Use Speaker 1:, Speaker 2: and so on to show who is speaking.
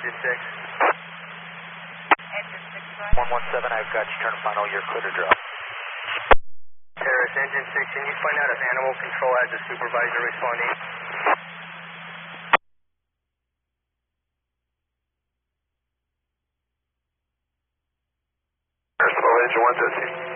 Speaker 1: Engine 6.
Speaker 2: Engine 6,
Speaker 3: 117, I've got you. Turn final, you're clear to drop.
Speaker 1: Terrace, Engine 6, can you find out if Animal Control has a supervisor responding?
Speaker 4: Slow Engine 113.